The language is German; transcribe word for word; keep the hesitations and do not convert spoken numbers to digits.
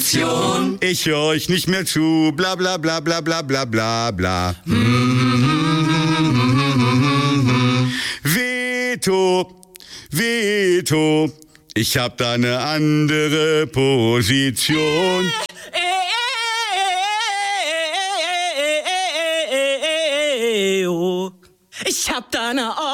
Revolution. Ich höre euch nicht mehr zu, bla bla bla bla bla bla bla bla. Veto, Veto, ich hab da eine andere Position. Ich hab da eine